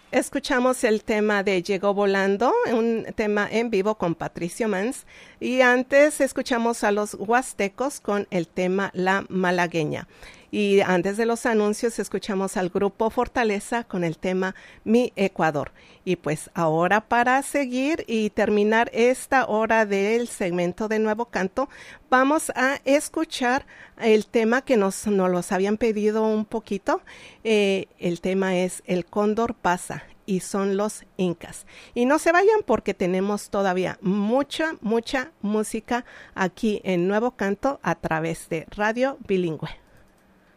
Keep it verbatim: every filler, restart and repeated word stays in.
Escuchamos el tema de Llegó Volando, un tema en vivo con Patricio Mans, y antes escuchamos a los Huastecos con el tema La Malagueña. Y antes de los anuncios escuchamos al grupo Fortaleza con el tema Mi Ecuador. Y pues ahora para seguir y terminar esta hora del segmento de Nuevo Canto, vamos a escuchar el tema que nos, nos los habían pedido un poquito. Eh, el tema es El Cóndor Pasa y son los Incas. Y no se vayan porque tenemos todavía mucha, mucha música aquí en Nuevo Canto a través de Radio Bilingüe.